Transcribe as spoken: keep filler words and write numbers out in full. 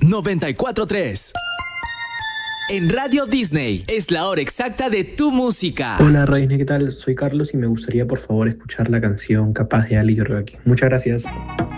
noventa y cuatro punto tres. En Radio Disney es la hora exacta de tu música. Hola Radio Disney, ¿qué tal? Soy Carlos y me gustaría por favor escuchar la canción Capaz de Ali Yorgaki. Muchas gracias.